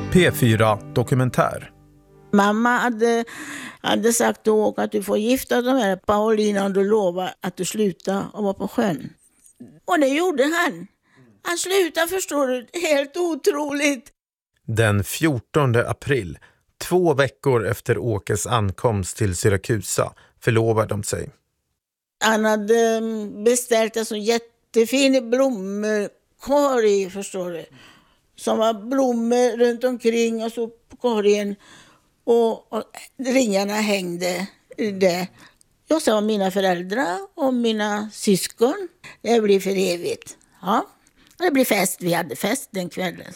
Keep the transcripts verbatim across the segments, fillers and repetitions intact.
P fyra Dokumentär. Mamma hade, hade sagt till Åke att du får gifta dig med Paulina om du lovar att du slutar och vara på sjön. Och det gjorde han. Han slutade, förstår du, helt otroligt. Den fjortonde april, två veckor efter Åkes ankomst till Syrakusa, förlovade de sig. Han hade beställt en sån jättefin blomkorg, förstår du. Som var blommor runt omkring och så på korgen. Och, och ringarna hängde där. Jag sa mina föräldrar och mina syskon. Det blir för evigt. Ja, det blir fest. Vi hade fest den kvällen.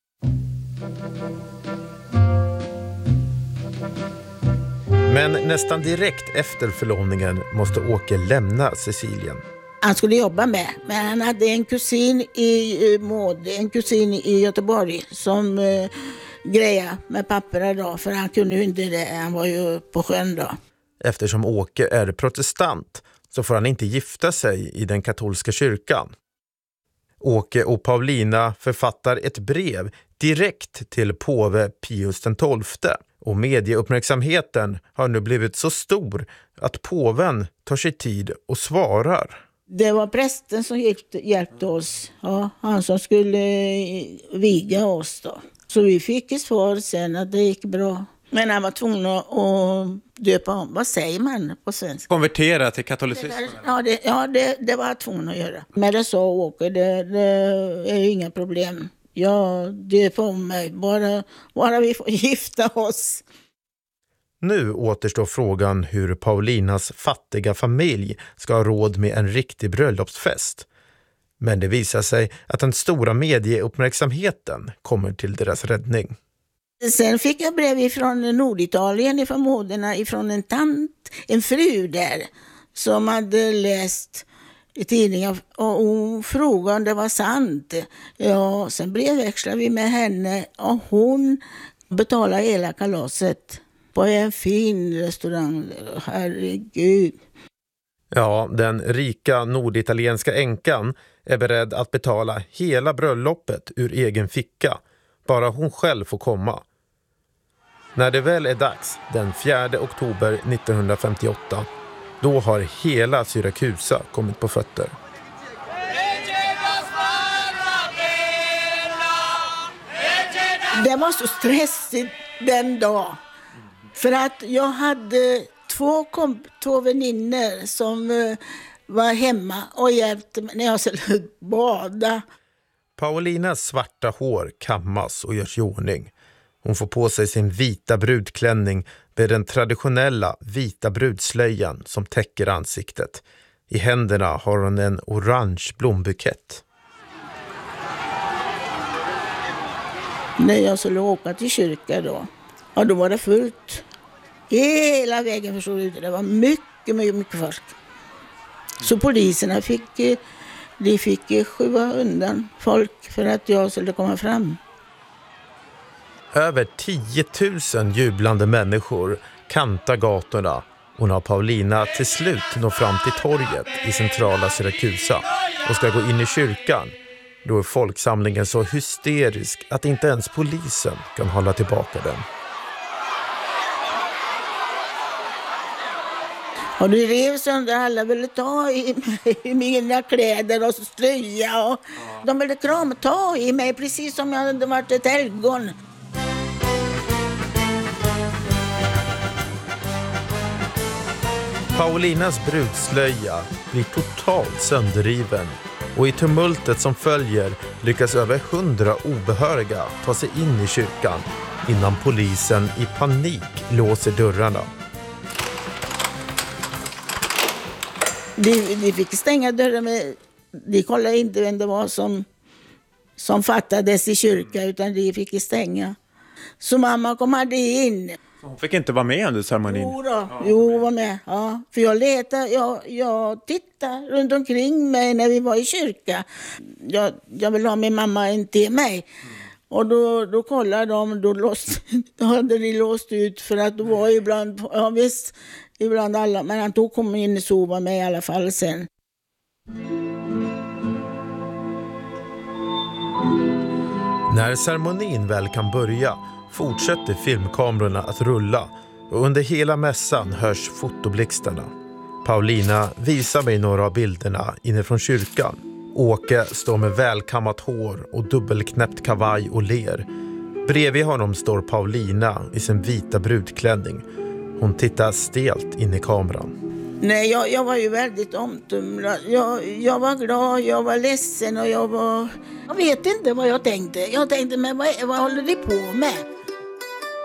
Men nästan direkt efter förlovningen måste Åke lämna Sicilien. Han skulle jobba med, men han hade en kusin i Måde, en kusin i Göteborg som eh, grejade med papperna då, för han kunde ju inte det, han var ju på sjön då. Eftersom Åke är protestant så får han inte gifta sig i den katolska kyrkan. Åke och Paulina författar ett brev direkt till påve Pius den tolfte. Och medieuppmärksamheten har nu blivit så stor att påven tar sig tid och svarar. Det var prästen som hjälpte, hjälpte oss. Ja, han som skulle viga oss då. Så vi fick ett svar sen att det gick bra. Men han var tvungen att döpa om. Vad säger man på svenska? Konvertera till katolicismen? Ja, det, ja det, det var jag tvungen att göra. Men det sa Åke, det, det är ju inga problem. Jag döper om mig, bara, bara vi får gifta oss. Nu återstår frågan hur Paulinas fattiga familj ska ha råd med en riktig bröllopsfest. Men det visar sig att den stora medieuppmärksamheten kommer till deras räddning. Sen fick jag brev från Norditalien, ifrån moderna, ifrån en tant, en fru där, som hade läst i tidningen och hon frågade om det var sant. Ja, sen brevväxlade vi med henne och hon betalade hela kalaset på en fin restaurang. Herregud. Ja, den rika norditalienska änkan är beredd att betala hela bröllopet ur egen ficka. Bara hon själv får komma. När det väl är dags, den fjärde oktober nittonhundrafemtioåtta, då har hela Syrakusa kommit på fötter. Det var så stressigt den dag. För att jag hade två, kom, två väninnor som uh, var hemma och hjälpte mig när jag skulle bada. Paulinas svarta hår kammas och görs i ordning. Hon får på sig sin vita brudklänning med den traditionella vita brudslöjan som täcker ansiktet. I händerna har hon en orange blombukett. När jag skulle åka till kyrkan då, ja, då var det fullt. Hela vägen, förstår du, det var mycket, mycket, mycket folk. Så poliserna fick, de fick skjuva undan folk för att jag skulle komma fram. Över tio tusen jublande människor kantar gatorna och när Paulina till slut når fram till torget i centrala Syrakusa och ska gå in i kyrkan, då är folksamlingen så hysterisk att inte ens polisen kan hålla tillbaka den. Och det rev sönder, alla ville ta i, i mina kläder och ströja. Och de ville krama, ta i mig precis som jag hade varit ett helgon. Paulinas brudslöja blir totalt sönderriven och i tumultet som följer lyckas över hundra obehöriga ta sig in i kyrkan innan polisen i panik låser dörrarna. De, de fick stänga dörren, men de kollade inte vem det var som, som fattades i kyrkan, utan de fick stänga. Så mamma kom hade in. Hon fick inte vara med under ceremonin? Jo då, jo, hon var med. Ja. För jag letade, jag, jag tittade runt omkring mig när vi var i kyrkan. Jag, jag ville ha min mamma in till mig. Mm. Och då, då kollade de, då, låst, då hade de låst ut för att det var ibland, ja visst, ibland alla. Men han tog kom in och sova med i alla fall sen. När ceremonin väl kan börja fortsätter filmkamerorna att rulla och under hela mässan hörs fotoblixtarna. Paulina visar mig några av bilderna inifrån kyrkan. Åke står med välkammat hår och dubbelknäppt kavaj och ler. Bredvid honom står Paulina i sin vita brudklänning. Hon tittar stelt in i kameran. Nej, jag, jag var ju väldigt omtumlad. Jag, jag var glad, jag var ledsen och jag var... Jag vet inte vad jag tänkte. Jag tänkte, men vad, vad håller de på med?